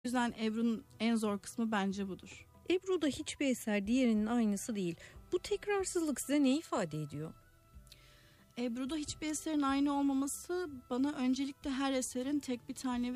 yüzden Ebru'nun en zor kısmı bence budur. Ebru'da hiçbir eser diğerinin aynısı değil. Bu tekrarsızlık size ne ifade ediyor? Ebru'da hiçbir eserin aynı olmaması bana öncelikle her eserin tek bir tane